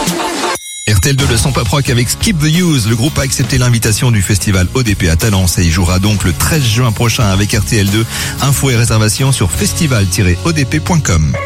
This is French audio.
RTL2, le son pop rock avec Skip the Use. Le groupe a accepté l'invitation du festival ODP à Talence et il jouera donc le 13 juin prochain avec RTL2. Infos et réservations sur festival-odp.com.